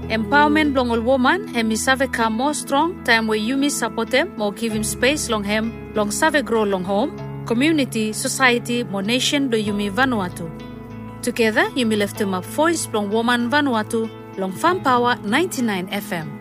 Empowerment long all woman, hemi save ka more strong, time where you support him, more give him space long him, long save grow long home, community, society, more nation do Yumi Vanuatu. Together, Yumi left him a voice long woman Vanuatu, long Farm Power 99 FM.